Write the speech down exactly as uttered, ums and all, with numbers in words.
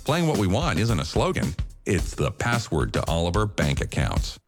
Playing what we want isn't a slogan. It's the password to all of our bank accounts.